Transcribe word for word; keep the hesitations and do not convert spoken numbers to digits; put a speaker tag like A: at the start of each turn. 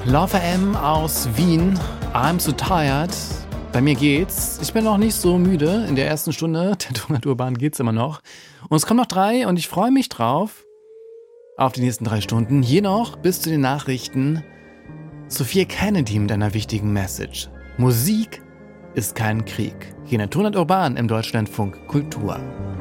A: Love M aus Wien. I'm so tired. Bei mir geht's. Ich bin noch nicht so müde. In der ersten Stunde der Donut Urban geht's immer noch. Und es kommen noch drei und ich freue mich drauf. Auf die nächsten drei Stunden. Hier noch bis zu den Nachrichten. Sophia Kennedy mit einer wichtigen Message. Musik ist kein Krieg. Hier in der Donut Urban im Deutschlandfunk Kultur.